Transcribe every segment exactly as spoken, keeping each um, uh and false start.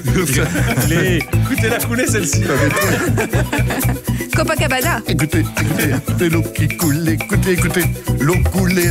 Les... Écoutez la coulée celle-ci. Copacabana. Écoutez, écoutez, écoutez l'eau qui coule, écoutez, écoutez l'eau couler.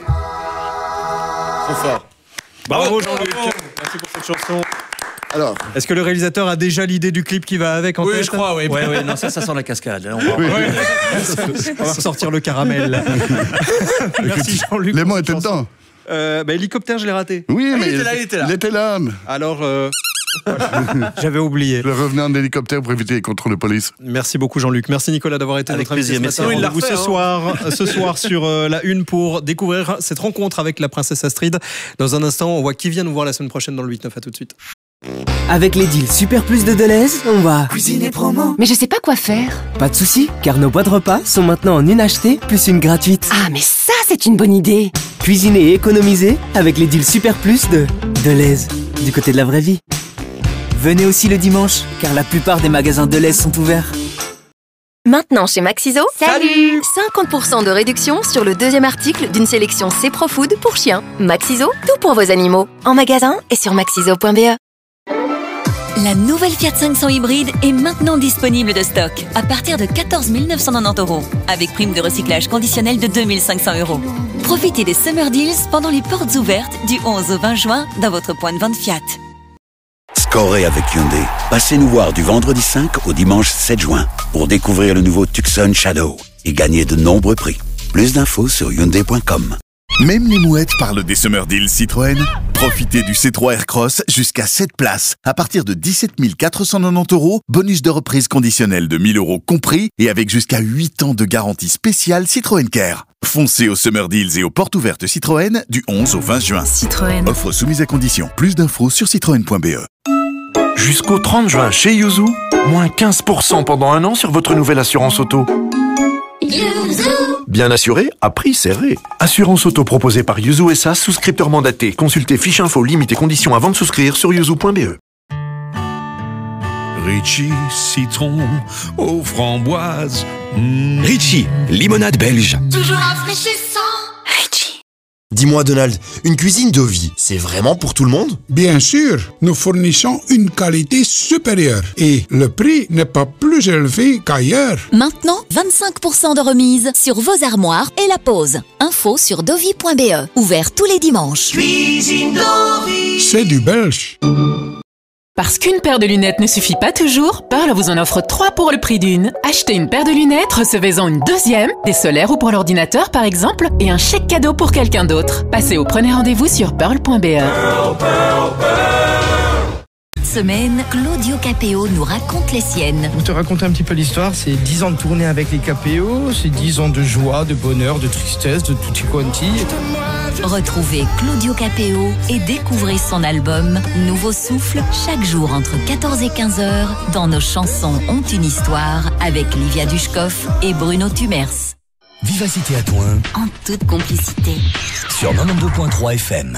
Trop fort. Bravo Jean-Luc. Merci pour cette chanson. Alors, est-ce que le réalisateur a déjà l'idée du clip qui va avec en Oui, tête? je crois, oui. Ouais, ouais, non, ça, ça sent la cascade. On va... Oui. On va sortir le caramel. Merci Jean-Luc. Léman était dedans. Euh, bah, hélicoptère, je l'ai raté. Oui, Ah, mais il était là, il était là. Il était là. Alors, euh, j'avais oublié. Je revenais en hélicoptère pour éviter les contrôles de police. Merci beaucoup Jean-Luc. Merci Nicolas d'avoir été Avec notre invité plaisir, ce matin. merci. Il l'a Rendez-vous refait, ce hein. soir, ce soir sur euh, la une pour découvrir cette rencontre avec la princesse Astrid. Dans un instant, on voit qui vient nous voir la semaine prochaine dans le huit neuf. À tout de suite. Avec les deals Super Plus de Deleuze, on va Cuisiner promo. Mais je sais pas quoi faire. Pas de soucis, car nos boîtes repas sont maintenant en une achetée plus une gratuite. Ah, mais ça, c'est une bonne idée. Cuisiner et économiser avec les deals Super Plus de Deleuze, du côté de la vraie vie. Venez aussi le dimanche, car la plupart des magasins Deleuze sont ouverts. Maintenant chez Maxiso, Salut cinquante pour cent de réduction sur le deuxième article d'une sélection C Pro Food pour chiens. Maxiso, tout pour vos animaux. En magasin et sur maxiso point b e. La nouvelle Fiat cinq cents hybride est maintenant disponible de stock à partir de quatorze mille neuf cent quatre-vingt-dix euros avec prime de recyclage conditionnelle de deux mille cinq cents euros. Profitez des Summer Deals pendant les portes ouvertes du onze au vingt juin dans votre point de vente Fiat. Scorez avec Hyundai. Passez nous voir du vendredi cinq au dimanche sept juin pour découvrir le nouveau Tucson Shadow et gagner de nombreux prix. Plus d'infos sur hyundai point com. Même les mouettes parlent des Summer Deals Citroën. Profitez du C trois Aircross jusqu'à sept places à partir de dix-sept mille quatre cent quatre-vingt-dix euros, bonus de reprise conditionnel de mille euros compris et avec jusqu'à huit ans de garantie spéciale Citroën Care. Foncez aux Summer Deals et aux portes ouvertes Citroën du onze au vingt juin. Citroën. Offre soumise à condition. Plus d'infos sur citroën point b e. Jusqu'au trente juin chez Yuzu, moins quinze pour cent pendant un an sur votre nouvelle assurance auto. Bien assuré, à prix serré. Assurance auto proposée par Yuzu S A, souscripteur mandaté. Consultez fiche info, limites et conditions avant de souscrire sur yuzu point b e. Ritchie, citron, aux framboises. Mmh. Ritchie, limonade belge. Toujours rafraîchissant. Dis-moi Donald, une cuisine de vie, c'est vraiment pour tout le monde? Bien sûr, nous fournissons une qualité supérieure et le prix n'est pas plus élevé qu'ailleurs. Maintenant, vingt-cinq pour cent de remise sur vos armoires et la pose. Info sur dovi point b e. Ouvert tous les dimanches. Cuisine Dovi. C'est du belge. Parce qu'une paire de lunettes ne suffit pas toujours, Pearl vous en offre trois pour le prix d'une. Achetez une paire de lunettes, recevez-en une deuxième, des solaires ou pour l'ordinateur par exemple, et un chèque cadeau pour quelqu'un d'autre. Passez au premier rendez-vous sur pearl point b e. Pearl, Pearl, Pearl. Cette semaine, Claudio Capéo nous raconte les siennes. Pour te raconter un petit peu l'histoire, c'est dix ans de tournée avec les Capéo, c'est dix ans de joie, de bonheur, de tristesse, de tutti quanti. Retrouvez Claudio Capéo et découvrez son album Nouveau Souffle chaque jour entre quatorze et quinze heures dans Nos chansons ont une histoire avec Livia Dushkov et Bruno Tumers. Vivacité à Toin. En toute complicité. Sur quatre-vingt-douze point trois F M.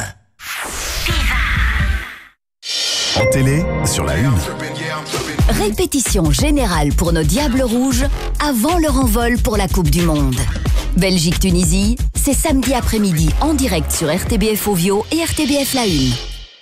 En télé, sur la une. Répétition générale pour nos Diables Rouges avant leur envol pour la Coupe du Monde. Belgique-Tunisie, c'est samedi après-midi en direct sur R T B F Ovio et R T B F La Une.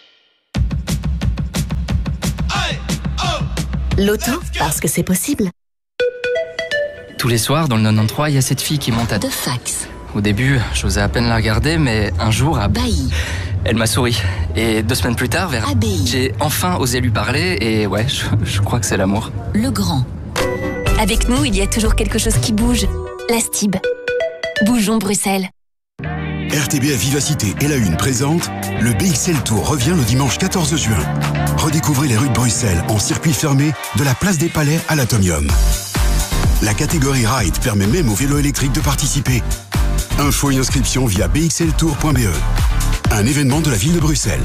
Loto, parce que c'est possible. Tous les soirs, dans le quatre-vingt-treize, il y a cette fille qui monte à... De fax. Au début, j'osais à peine la regarder, mais un jour, à... Bailly. Elle m'a souri. Et deux semaines plus tard, vers... Abbaye. J'ai enfin osé lui parler, et ouais, je, je crois que c'est l'amour. Le Grand. Avec nous, il y a toujours quelque chose qui bouge. La Stib. Bougeons Bruxelles. R T B F Vivacité et La Une présente le B X L Tour revient le dimanche quatorze juin. Redécouvrez les rues de Bruxelles en circuit fermé de la place des Palais à l'Atomium. La catégorie Ride permet même aux vélos électriques de participer. Info et inscription via b x l tour point b e. Un événement de la ville de Bruxelles.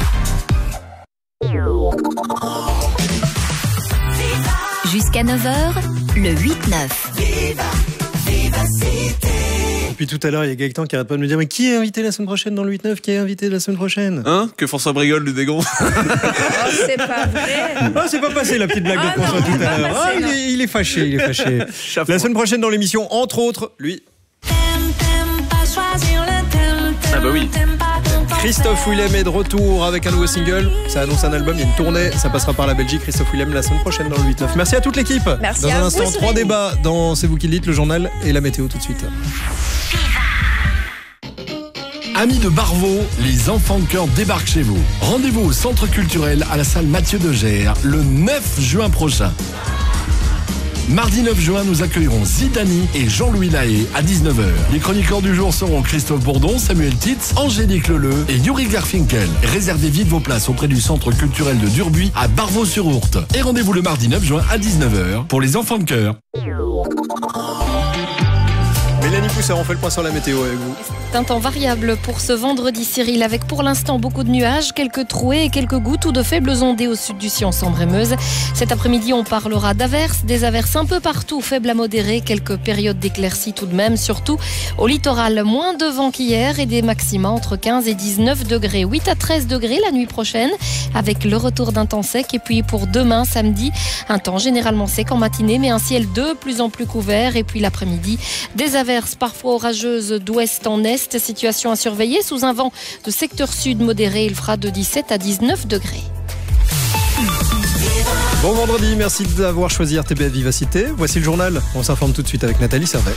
Jusqu'à neuf heures, le huit neuf. Depuis tout à l'heure, il y a Gaëtan qui arrête pas de me dire mais qui est invité la semaine prochaine dans le huit neuf? Qui est invité la semaine prochaine? Hein? Que François Brigol lui dégonfle. Oh, c'est pas vrai. Ah, c'est pas passé la petite blague Ah de François non, tout à c'est l'heure. pas Ah, passé, il, est, il est fâché, il est fâché. La semaine prochaine dans l'émission, entre autres, lui. Ah bah oui. Christophe Willem est de retour avec un nouveau single. Ça annonce un album, il y a une tournée. Ça passera par la Belgique. Christophe Willem la semaine prochaine dans le huit neuf. Merci à toute l'équipe. Merci dans à un vous, instant, trois débats dans C'est vous qui le dites, le journal et la météo tout de suite. Amis de Barvaux, les enfants de cœur débarquent chez vous. Rendez-vous au centre culturel à la salle Mathieu de Gers le neuf juin prochain. Mardi neuf juin, nous accueillerons Zidani et Jean-Louis Lahaye à dix-neuf heures. Les chroniqueurs du jour seront Christophe Bourdon, Samuel Titz, Angélique Leleu et Yuri Garfinkel. Réservez vite vos places auprès du centre culturel de Durbuy à Barvaux-sur-Ourthe. Et rendez-vous le mardi neuf juin à dix-neuf heures pour les enfants de cœur. Mélanie Poussard, on fait le point sur la météo avec vous. C'est un temps variable pour ce vendredi, Cyril, avec pour l'instant beaucoup de nuages, quelques trouées et quelques gouttes ou de faibles ondées au sud du Sion, Sambre et Meuse. Cet après-midi, on parlera d'averses, des averses un peu partout, faibles à modérées, quelques périodes d'éclaircies tout de même, surtout au littoral. Moins de vent qu'hier et des maxima entre quinze et dix-neuf degrés, huit à treize degrés la nuit prochaine, avec le retour d'un temps sec. Et puis pour demain, samedi, un temps généralement sec en matinée, mais un ciel de plus en plus couvert. Et puis l'après-midi, des averses parfois orageuses d'ouest en est. Situation à surveiller sous un vent de secteur sud modéré. Il fera de dix-sept à dix-neuf degrés. Bon vendredi, merci d'avoir choisi R T B F Vivacité. Voici le journal. On s'informe tout de suite avec Nathalie Servet.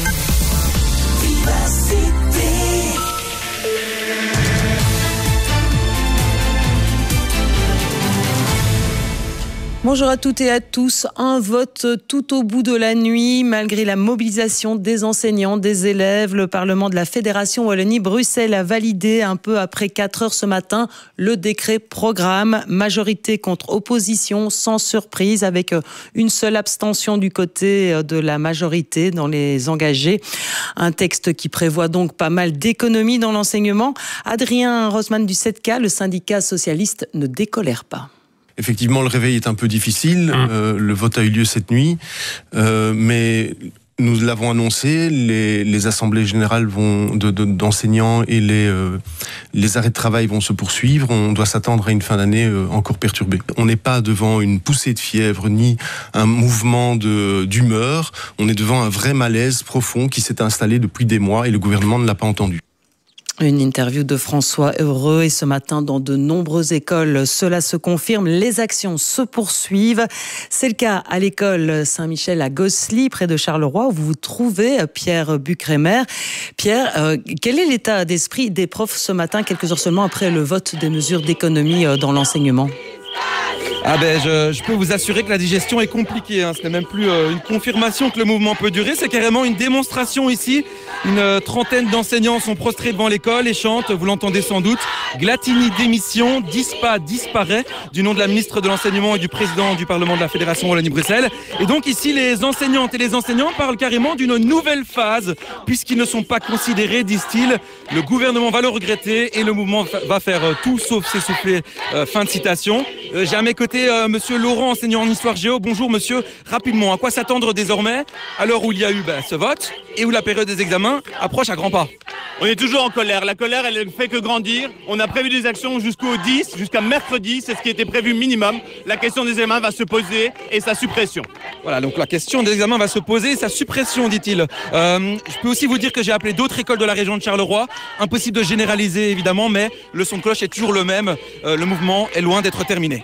Bonjour à toutes et à tous. Un vote tout au bout de la nuit. Malgré la mobilisation des enseignants, des élèves, le Parlement de la Fédération Wallonie-Bruxelles a validé un peu après quatre heures ce matin le décret programme. Majorité contre opposition, sans surprise, avec une seule abstention du côté de la majorité dans les engagés. Un texte qui prévoit donc pas mal d'économies dans l'enseignement. Adrien Rosman du sept K, le syndicat socialiste, ne décolère pas. Effectivement, le réveil est un peu difficile. Mmh. Euh, le vote a eu lieu cette nuit, euh, mais nous l'avons annoncé. Les, les assemblées générales vont de, de, d'enseignants et les euh, les arrêts de travail vont se poursuivre. On doit s'attendre à une fin d'année euh, encore perturbée. On n'est pas devant une poussée de fièvre ni un mouvement de d'humeur. On est devant un vrai malaise profond qui s'est installé depuis des mois et le gouvernement ne l'a pas entendu. Une interview de François Heureux et ce matin dans de nombreuses écoles, cela se confirme, les actions se poursuivent. C'est le cas à l'école Saint-Michel à Gosselies, près de Charleroi, où vous vous trouvez, Pierre Bucrémer. Pierre, euh, quel est l'état d'esprit des profs ce matin, quelques heures seulement après le vote des mesures d'économie dans l'enseignement ? Ah ben, je, je peux vous assurer que la digestion est compliquée. Hein. Ce n'est même plus euh, une confirmation que le mouvement peut durer. C'est carrément une démonstration ici. Une euh, trentaine d'enseignants sont prostrés devant l'école et chantent, vous l'entendez sans doute, Glatini démission, Dispa disparaît, du nom de la ministre de l'Enseignement et du président du Parlement de la Fédération Wallonie-Bruxelles. Et donc ici, les enseignantes et les enseignants parlent carrément d'une nouvelle phase, puisqu'ils ne sont pas considérés, disent-ils. Le gouvernement va le regretter et le mouvement va faire tout sauf s'essouffler. Euh, fin de citation. Euh, j'ai à mes côtés euh, monsieur Laurent, enseignant en histoire géo. Bonjour monsieur, rapidement, à quoi s'attendre désormais à l'heure où il y a eu ben, ce vote et où la période des examens approche à grands pas? On est toujours en colère. La colère, elle ne fait que grandir. On a prévu des actions jusqu'au dix, jusqu'à mercredi. C'est ce qui était prévu minimum. La question des examens va se poser et sa suppression. Voilà, donc la question des examens va se poser et sa suppression, dit-il. Euh, je peux aussi vous dire que j'ai appelé d'autres écoles de la région de Charleroi. Impossible de généraliser, évidemment, mais le son de cloche est toujours le même. Euh, le mouvement est loin d'être terminé.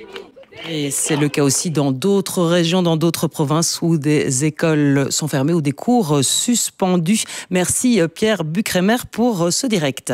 Et c'est le cas aussi dans d'autres régions, dans d'autres provinces où des écoles sont fermées ou des cours suspendus. Merci Pierre Bucrémer pour ce direct.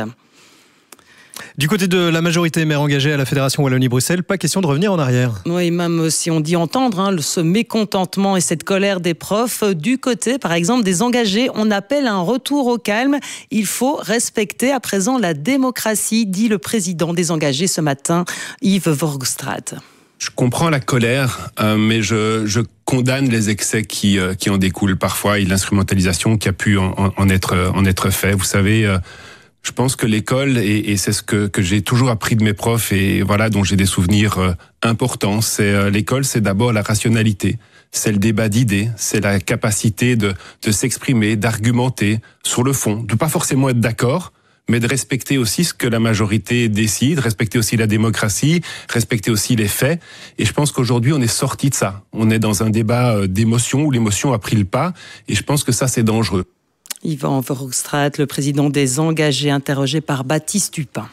Du côté de la majorité maire engagée à la Fédération Wallonie-Bruxelles, pas question de revenir en arrière. Oui, même si on dit entendre hein, ce mécontentement et cette colère des profs, du côté, par exemple, des engagés, on appelle un retour au calme. Il faut respecter à présent la démocratie, dit le président des engagés ce matin, Yves Vorgstrad. Je comprends la colère, euh, mais je, je condamne les excès qui, euh, qui en découlent parfois et l'instrumentalisation qui a pu en, en, être, en être fait. Vous savez, euh, je pense que l'école, et, et c'est ce que, que j'ai toujours appris de mes profs et voilà dont j'ai des souvenirs euh, importants, c'est euh, l'école, c'est d'abord la rationalité. C'est le débat d'idées, c'est la capacité de, de s'exprimer, d'argumenter sur le fond, de pas forcément être d'accord, mais de respecter aussi ce que la majorité décide, respecter aussi la démocratie, respecter aussi les faits. Et je pense qu'aujourd'hui, on est sorti de ça. On est dans un débat d'émotion où l'émotion a pris le pas. Et je pense que ça, c'est dangereux. Yvan Verhofstadt, le président des engagés, interrogé par Baptiste Dupin.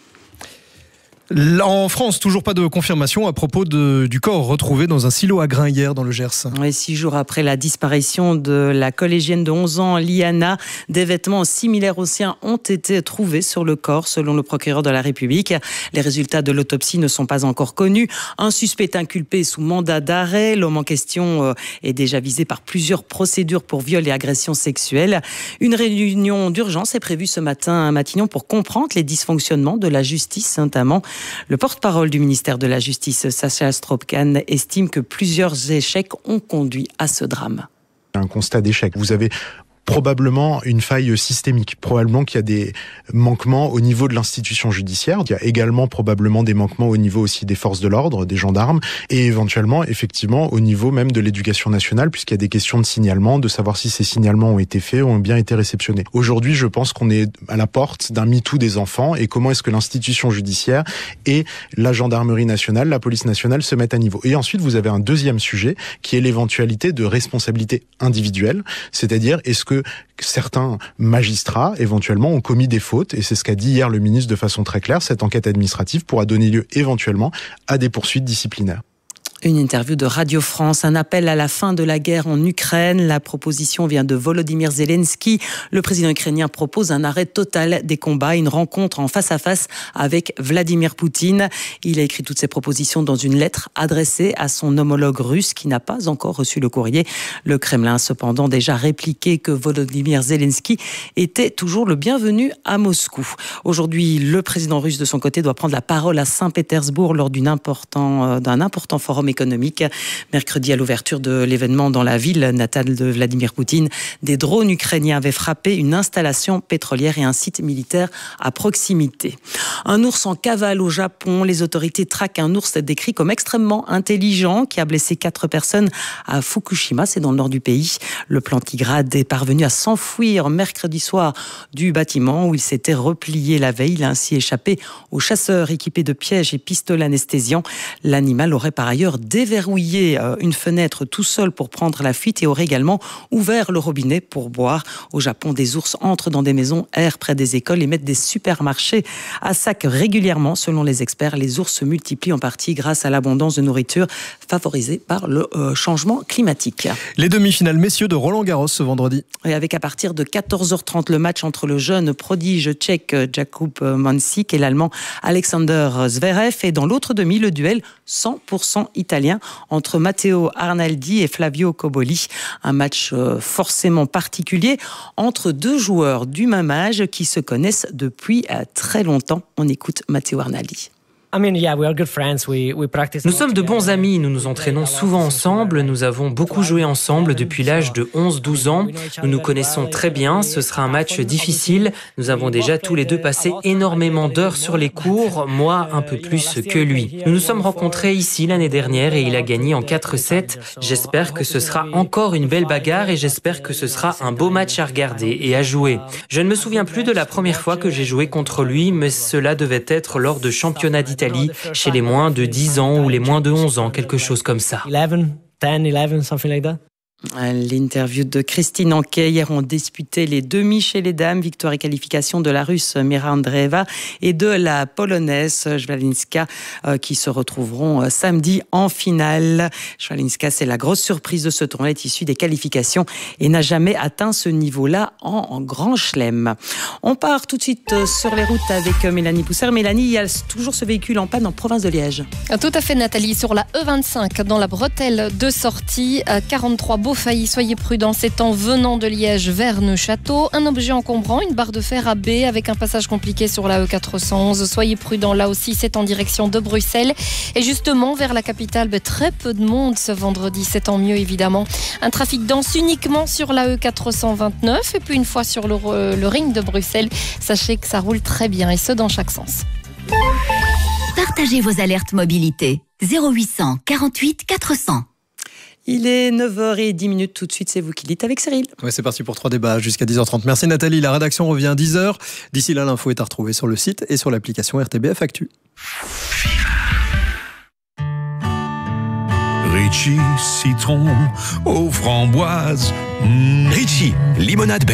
En France, toujours pas de confirmation à propos de, du corps retrouvé dans un silo à grains hier dans le Gers. Et six jours après la disparition de la collégienne de onze ans, Liana, des vêtements similaires aux siens ont été trouvés sur le corps, selon le procureur de la République. Les résultats de l'autopsie ne sont pas encore connus. Un suspect est inculpé sous mandat d'arrêt. L'homme en question est déjà visé par plusieurs procédures pour viol et agression sexuelle. Une réunion d'urgence est prévue ce matin à Matignon pour comprendre les dysfonctionnements de la justice, notamment. Le porte-parole du ministère de la Justice, Sacha Stroopkane, estime que plusieurs échecs ont conduit à ce drame. Un constat d'échec. Vous avez probablement une faille systémique. Probablement qu'il y a des manquements au niveau de l'institution judiciaire. Il y a également probablement des manquements au niveau aussi des forces de l'ordre, des gendarmes, et éventuellement, effectivement, au niveau même de l'éducation nationale, puisqu'il y a des questions de signalement, de savoir si ces signalements ont été faits, ont bien été réceptionnés. Aujourd'hui, je pense qu'on est à la porte d'un MeToo des enfants, et comment est-ce que l'institution judiciaire et la gendarmerie nationale, la police nationale se mettent à niveau. Et ensuite, vous avez un deuxième sujet, qui est l'éventualité de responsabilité individuelle, c'est-à-dire, est-ce que certains magistrats, éventuellement, ont commis des fautes, et c'est ce qu'a dit hier le ministre de façon très claire, cette enquête administrative pourra donner lieu, éventuellement, à des poursuites disciplinaires. Une interview de Radio France, un appel à la fin de la guerre en Ukraine. La proposition vient de Volodymyr Zelensky. Le président ukrainien propose un arrêt total des combats, une rencontre en face à face avec Vladimir Poutine. Il a écrit toutes ces propositions dans une lettre adressée à son homologue russe qui n'a pas encore reçu le courrier. Le Kremlin a cependant déjà répliqué que Volodymyr Zelensky était toujours le bienvenu à Moscou. Aujourd'hui, le président russe de son côté doit prendre la parole à Saint-Pétersbourg lors d'une important, d'un important forum économique. Mercredi, à l'ouverture de l'événement dans la ville natale de Vladimir Poutine, des drones ukrainiens avaient frappé une installation pétrolière et un site militaire à proximité. Un ours en cavale au Japon. Les autorités traquent un ours décrit comme extrêmement intelligent qui a blessé quatre personnes à Fukushima, c'est dans le nord du pays. Le plantigrade est parvenu à s'enfuir mercredi soir du bâtiment où il s'était replié la veille. Il a ainsi échappé aux chasseurs équipés de pièges et pistolets anesthésiants. L'animal aurait par ailleurs déverrouillé une fenêtre tout seul pour prendre la fuite et aurait également ouvert le robinet pour boire. Au Japon, des ours entrent dans des maisons, errent près des écoles et mettent des supermarchés à sac régulièrement. Selon les experts, les ours se multiplient en partie grâce à l'abondance de nourriture favorisée par le euh, changement climatique. Les demi-finales messieurs de Roland-Garros ce vendredi. Et avec à partir de quatorze heures trente le match entre le jeune prodige tchèque Jakub Mansík et l'allemand Alexander Zverev. Et dans l'autre demi, le duel cent pour cent italien entre Matteo Arnaldi et Flavio Cobolli. Un match forcément particulier entre deux joueurs du même âge qui se connaissent depuis très longtemps. On écoute Matteo Arnaldi. Nous sommes de bons amis, nous nous entraînons souvent ensemble, nous avons beaucoup joué ensemble depuis l'âge de onze douze ans, nous nous connaissons très bien, ce sera un match difficile, nous avons déjà tous les deux passé énormément d'heures sur les cours, moi un peu plus que lui. Nous nous sommes rencontrés ici l'année dernière et il a gagné en quatre sept, j'espère que ce sera encore une belle bagarre et j'espère que ce sera un beau match à regarder et à jouer. Je ne me souviens plus de la première fois que j'ai joué contre lui, mais cela devait être lors de championnats d'Italie chez les moins de dix ans ou les moins de onze ans, quelque chose comme ça. L'interview de Christine Anquet. Hier, on disputé les demi chez les dames. Victoire et qualification de la Russe Mira Andreeva et de la Polonaise Jwalinska qui se retrouveront samedi en finale. Jwalinska, c'est la grosse surprise de ce tournoi. Elle est issue des qualifications et n'a jamais atteint ce niveau-là en, en grand chelem. On part tout de suite sur les routes avec Mélanie Pousser. Mélanie, il y a toujours ce véhicule en panne en province de Liège. Tout à fait, Nathalie. Sur la E vingt-cinq, dans la bretelle de sortie, quarante-trois Beaufailly, soyez prudents, c'est en venant de Liège vers Neufchâteau. Un objet encombrant, une barre de fer à B avec un passage compliqué sur la E quatre cent onze. Soyez prudents, là aussi, c'est en direction de Bruxelles. Et justement, vers la capitale, ben, très peu de monde ce vendredi, c'est tant mieux évidemment. Un trafic dense uniquement sur la E quatre cent vingt-neuf. Et puis une fois sur le, le ring de Bruxelles, sachez que ça roule très bien, et ce dans chaque sens. Partagez vos alertes mobilité. zéro huit cent quarante-huit quatre cents. Il est neuf heures dix tout de suite, c'est vous qui dites avec Cyril. Ouais, c'est parti pour trois débats jusqu'à dix heures trente. Merci Nathalie, la rédaction revient à dix heures. D'ici là, l'info est à retrouver sur le site et sur l'application R T B F Actu. Ritchie, citron aux framboises. Ritchie, limonade belge.